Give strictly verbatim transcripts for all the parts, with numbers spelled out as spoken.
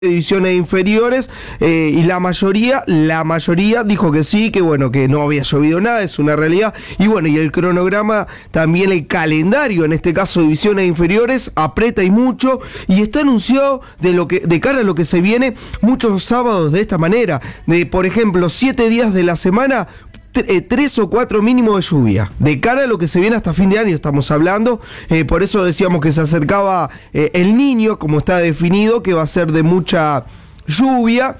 divisiones inferiores eh, y la mayoría, la mayoría dijo que sí, que bueno, que no había llovido nada, es una realidad. Y bueno, y el cronograma, también el calendario, en este caso divisiones inferiores, aprieta y mucho, y está anunciado de lo que, de cara a lo que se viene, muchos sábados de esta manera, de por ejemplo, siete días de la semana, tres o cuatro mínimos de lluvia, de cara a lo que se viene hasta fin de año estamos hablando, eh, por eso decíamos que se acercaba eh, el Niño, como está definido, que va a ser de mucha lluvia.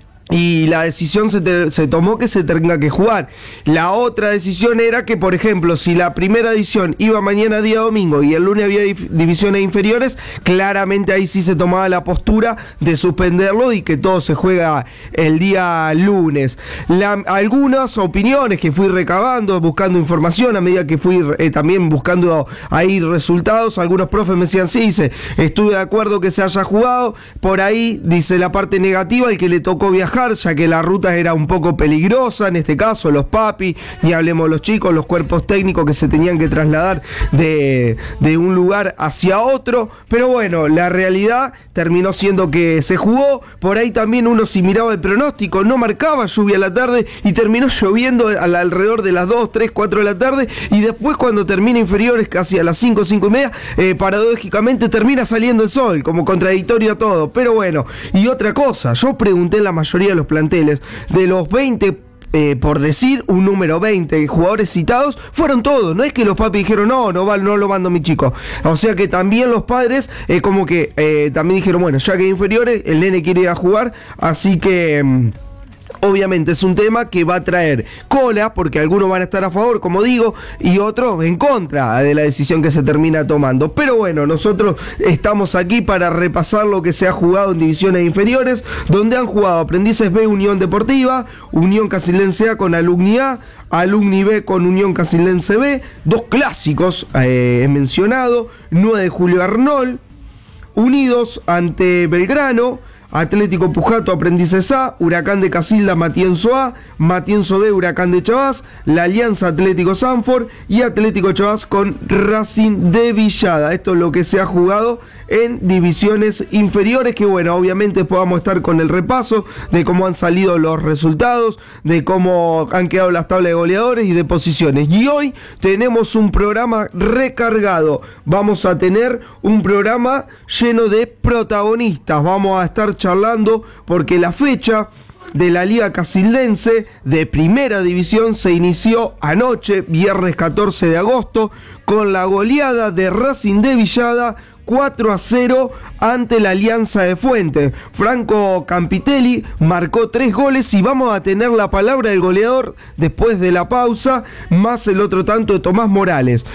Y la decisión se, te, se tomó que se tenga que jugar. La otra decisión era que, por ejemplo, si la primera edición iba mañana día domingo y el lunes había dif- divisiones inferiores, claramente ahí sí se tomaba la postura de suspenderlo y que todo se juega el día lunes. La, algunas opiniones que fui recabando, buscando información a medida que fui eh, también buscando ahí resultados, algunos profes me decían, sí, dice, estuve de acuerdo que se haya jugado, por ahí dice la parte negativa, el que le tocó viajar, ya que la ruta era un poco peligrosa, en este caso los papis, ni hablemos los chicos, los cuerpos técnicos que se tenían que trasladar de, de un lugar hacia otro, pero bueno, la realidad terminó siendo que se jugó. Por ahí también uno, si miraba el pronóstico, no marcaba lluvia a la tarde y terminó lloviendo al, alrededor de las dos, tres, cuatro de la tarde, y después cuando termina inferiores casi a las cinco, cinco y media, eh, paradójicamente termina saliendo el sol, como contradictorio a todo. Pero bueno, y otra cosa, yo pregunté en la mayoría de los planteles, de los veinte, eh, por decir un número veinte jugadores citados, fueron todos, no es que los papis dijeron no, no, va, no lo mando mi chico, o sea que también los padres eh, como que eh, también dijeron, bueno, ya que hay inferiores, el nene quiere ir a jugar, así que... Mm, obviamente es un tema que va a traer cola, porque algunos van a estar a favor, como digo, y otros en contra de la decisión que se termina tomando. Pero bueno, nosotros estamos aquí para repasar lo que se ha jugado en divisiones inferiores, donde han jugado Aprendices B, Unión Deportiva, Unión Casildense A con Alumni A, Alumni B con Unión Casildense B, dos clásicos eh, he mencionado, nueve de Julio Arnold, Unidos ante Belgrano, Atlético Pujato, Aprendices A, Huracán de Casilda, Matienzo A, Matienzo B, Huracán de Chavás, la Alianza Atlético Sanford y Atlético Chavás con Racing de Villada. Esto es lo que se ha jugado en divisiones inferiores, que bueno, obviamente podamos estar con el repaso de cómo han salido los resultados, de cómo han quedado las tablas de goleadores y de posiciones. Y hoy tenemos un programa recargado, vamos a tener un programa lleno de protagonistas, vamos a estar charlando porque la fecha de la Liga Casildense de Primera División se inició anoche, viernes catorce de agosto, con la goleada de Racing de Villada cuatro a cero ante la Alianza de Fuentes. Franco Campitelli marcó tres goles y vamos a tener la palabra del goleador después de la pausa, más el otro tanto de Tomás Morales.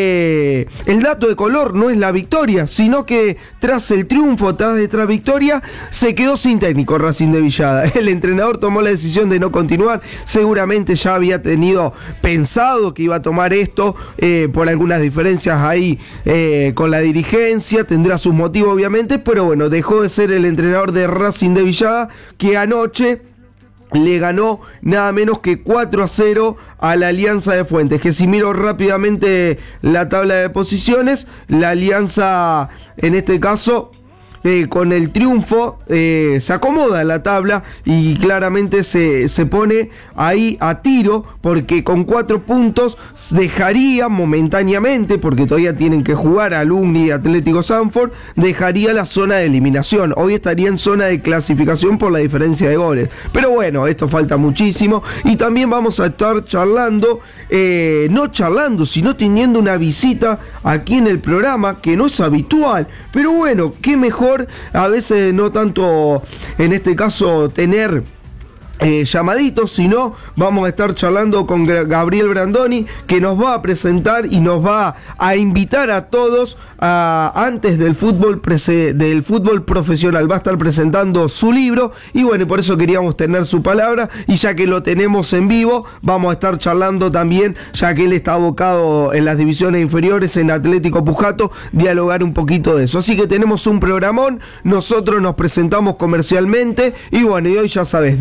Eh, el dato de color no es la victoria, sino que tras el triunfo, tras esta victoria, se quedó sin técnico Racing de Villada. El entrenador tomó la decisión de no continuar, seguramente ya había tenido pensado que iba a tomar esto eh, por algunas diferencias ahí eh, con la dirigencia, tendrá sus motivos obviamente, pero bueno, dejó de ser el entrenador de Racing de Villada, que anoche le ganó nada menos que cuatro a cero a la Alianza de Fuentes, que si miro rápidamente la tabla de posiciones, la Alianza en este caso... Eh, con el triunfo eh, se acomoda la tabla y claramente se, se pone ahí a tiro, porque con cuatro puntos dejaría momentáneamente, porque todavía tienen que jugar Alumni y Atlético Sanford, dejaría la zona de eliminación. Hoy estaría en zona de clasificación por la diferencia de goles, pero bueno, esto falta muchísimo. Y también vamos a estar charlando, eh, no charlando, sino teniendo una visita aquí en el programa, que no es habitual, pero bueno, qué mejor a veces no tanto en este caso tener Eh, llamaditos, sino vamos a estar charlando con Gabriel Brandoni, que nos va a presentar y nos va a invitar a todos a, antes del fútbol prese, del fútbol profesional, va a estar presentando su libro y bueno, por eso queríamos tener su palabra, y ya que lo tenemos en vivo, vamos a estar charlando también, ya que él está abocado en las divisiones inferiores en Atlético Pujato, dialogar un poquito de eso. Así que tenemos un programón, nosotros nos presentamos comercialmente y bueno, y hoy ya sabes, día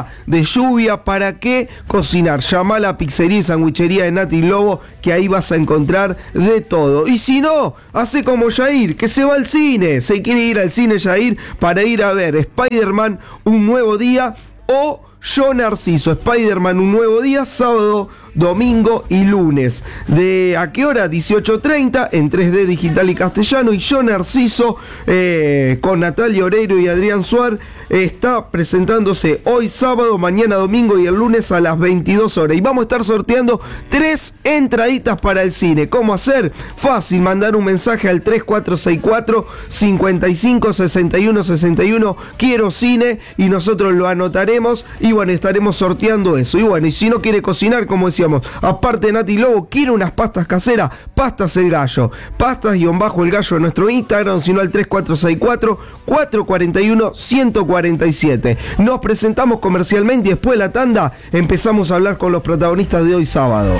de lluvia. ¿Para qué cocinar? Llama a la pizzería y sandwichería de Nati Lobo, que ahí vas a encontrar de todo. Y si no, hace como Jair, que se va al cine. Se quiere ir al cine Jair para ir a ver Spider-Man Un Nuevo Día o Yo Narciso. Spider-Man Un Nuevo Día, sábado, domingo y lunes. ¿De a qué hora? dieciocho treinta en tres D digital y castellano. Y Yo Narciso, eh, con Natalia Oreiro y Adrián Suar, está presentándose hoy sábado, mañana domingo y el lunes a las veintidós horas. Y vamos a estar sorteando tres entraditas para el cine. ¿Cómo hacer? Fácil, mandar un mensaje al tres cuatro seis cuatro, cinco cinco, seis uno seis uno, quiero cine, y nosotros lo anotaremos y bueno, estaremos sorteando eso. Y bueno, y si no quiere cocinar, como decíamos, aparte de Nati Lobo, quiere unas pastas caseras, Pastas El Gallo, pastas guión bajo El Gallo en nuestro Instagram, sino al tres cuatro seis cuatro, cuatro cuatro uno, uno cero cuatro siete. Nos presentamos comercialmente y después de la tanda empezamos a hablar con los protagonistas de hoy sábado.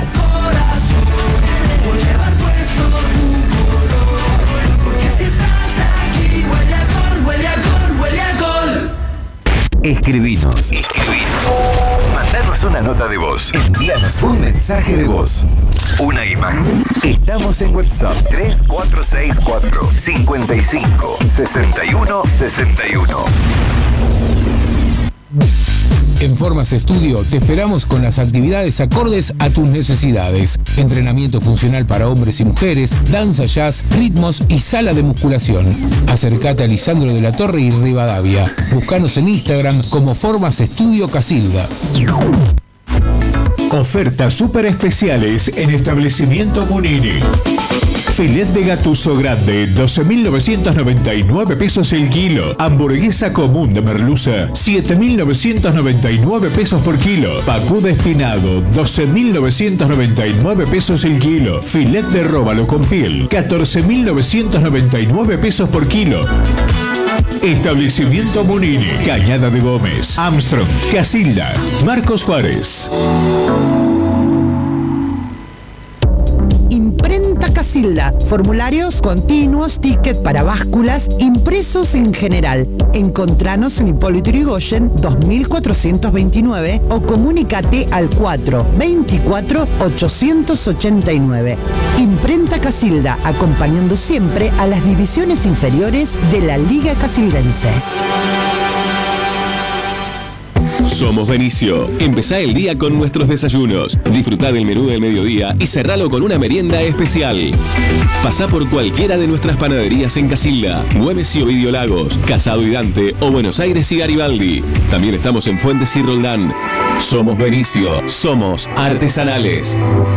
Escribinos. Escribinos. Mandanos una nota de voz. Envíanos un mensaje de voz. Una imagen. Estamos en WhatsApp. tres cuatro seis cuatro, cinco cinco, seis uno seis uno. En Formas Estudio te esperamos con las actividades acordes a tus necesidades. Entrenamiento funcional para hombres y mujeres, danza jazz, ritmos y sala de musculación. Acércate a Lisandro de la Torre y Rivadavia. Búscanos en Instagram como Formas Estudio Casilda. Ofertas súper especiales en Establecimiento Munini. Filet de gatuso grande, doce mil novecientos noventa y nueve pesos el kilo. Hamburguesa común de merluza, siete mil novecientos noventa y nueve pesos por kilo. Pacú de espinado, doce mil novecientos noventa y nueve pesos el kilo. Filet de róbalo con piel, catorce mil novecientos noventa y nueve pesos por kilo. Establecimiento Munini, Cañada de Gómez, Armstrong, Casilda, Marcos Juárez. Imprenta Casilda, formularios continuos, ticket para básculas, impresos en general. Encontranos en Hipólito Yrigoyen dos mil cuatrocientos veintinueve o comunícate al cuatro veinticuatro ochocientos ochenta y nueve. Imprenta Casilda, acompañando siempre a las divisiones inferiores de la Liga Casildense. Somos Benicio. Empezá el día con nuestros desayunos. Disfrutá del menú del mediodía y cerralo con una merienda especial. Pasá por cualquiera de nuestras panaderías en Casilda, Güemes y Ovidio Lagos, Casado y Dante o Buenos Aires y Garibaldi. También estamos en Fuentes y Roldán. Somos Benicio. Somos artesanales.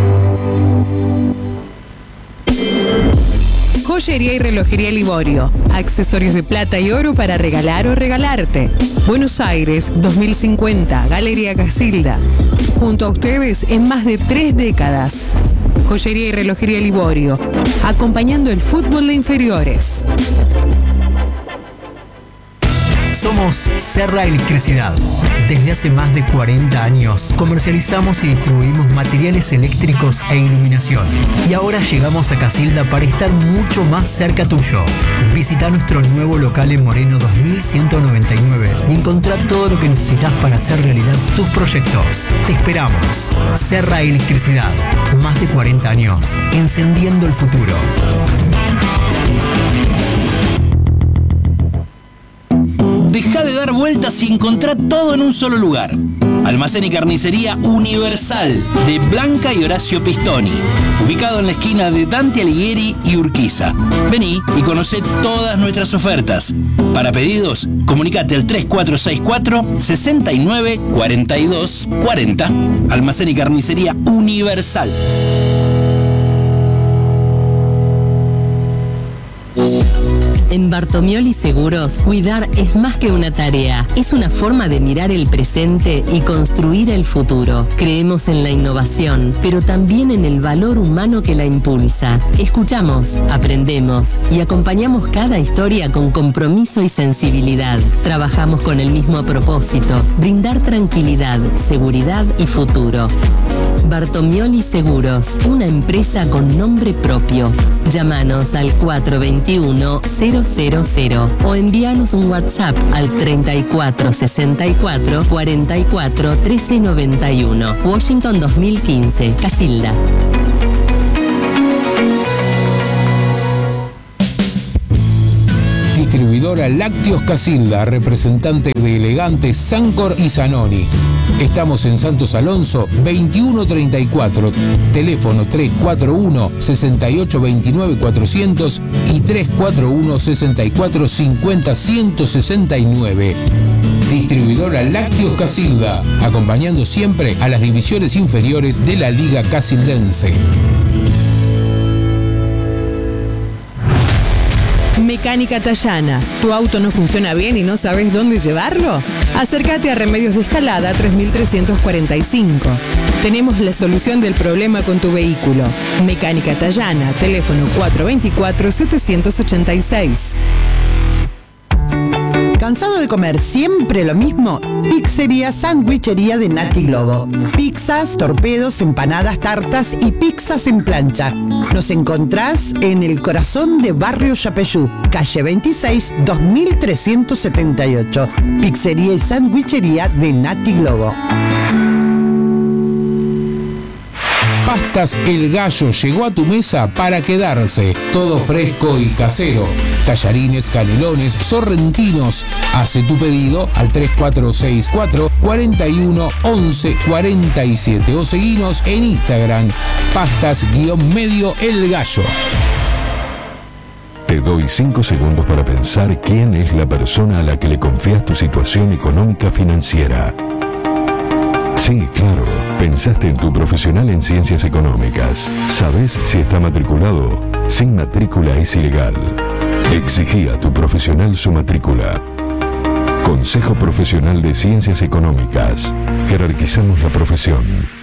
Joyería y relojería Liborio. Accesorios de plata y oro para regalar o regalarte. Buenos Aires, dos mil cincuenta, Galería Casilda. Junto a ustedes en más de tres décadas. Joyería y relojería Liborio. Acompañando el fútbol de inferiores. Somos Serra Electricidad. Desde hace más de cuarenta años comercializamos y distribuimos materiales eléctricos e iluminación. Y ahora llegamos a Casilda para estar mucho más cerca tuyo. Visita nuestro nuevo local en Moreno dos mil ciento noventa y nueve y encontrá todo lo que necesitas para hacer realidad tus proyectos. Te esperamos. Serra Electricidad. Más de cuarenta años encendiendo el futuro. Deja de dar vueltas y encontrá todo en un solo lugar. Almacén y carnicería Universal de Blanca y Horacio Pistoni, ubicado en la esquina de Dante Alighieri y Urquiza. Vení y conocé todas nuestras ofertas. Para pedidos, comunicate al tres cuatro seis cuatro, seis nueve, cuatro dos cuatro cero. Almacén y carnicería Universal. En Bartomioli Seguros, cuidar es más que una tarea. Es una forma de mirar el presente y construir el futuro. Creemos en la innovación, pero también en el valor humano que la impulsa. Escuchamos, aprendemos y acompañamos cada historia con compromiso y sensibilidad. Trabajamos con el mismo propósito, brindar tranquilidad, seguridad y futuro. Bartomioli Seguros, una empresa con nombre propio. Llámanos al cuatro dos uno cero cero cero o envíanos un WhatsApp al treinta y cuatro sesenta y cuatro cuarenta y cuatro trece noventa y uno. Washington dos mil quince, Casilda. Distribuidora Lácteos Casilda, representante de Elegante, Sancor y Zanoni. Estamos en Santos Alonso veintiuno treinta y cuatro, teléfono tres cuatro uno, seis ocho dos nueve cuatrocientos y tres cuatro uno, seis cuatro cinco cero, uno seis nueve. Distribuidora Lácteos Casilda, acompañando siempre a las divisiones inferiores de la Liga Casildense. Mecánica Tallana. ¿Tu auto no funciona bien y no sabes dónde llevarlo? Acércate a Remedios de Escalada tres mil trescientos cuarenta y cinco. Tenemos la solución del problema con tu vehículo. Mecánica Tallana, teléfono cuatro dos cuatro, siete ocho seis. ¿Cansado de comer siempre lo mismo? Pizzería Sandwichería de Nati Globo. Pizzas, torpedos, empanadas, tartas y pizzas en plancha. Nos encontrás en el corazón de Barrio Yapeyú, calle veintiséis, dos mil trescientos setenta y ocho. Pizzería y Sandwichería de Nati Globo. Pastas El Gallo llegó a tu mesa para quedarse. Todo fresco y casero. Tallarines, canelones, sorrentinos. Hace tu pedido al tres cuatro seis cuatro, cuatro uno, once, cuarenta y siete o seguinos en Instagram. Pastas-medio El Gallo. Te doy cinco segundos para pensar quién es la persona a la que le confías tu situación económica financiera. Sí, claro. Pensaste en tu profesional en ciencias económicas. ¿Sabes si está matriculado? Sin matrícula es ilegal. Exigí a tu profesional su matrícula. Consejo Profesional de Ciencias Económicas. Jerarquizamos la profesión.